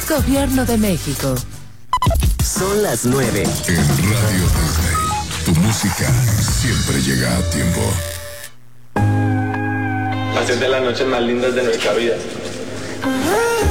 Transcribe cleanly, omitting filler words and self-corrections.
Gobierno de México. Son las 9. En Radio Disney, tu música siempre llega a tiempo. Hacer de las noches más lindas de nuestra vida.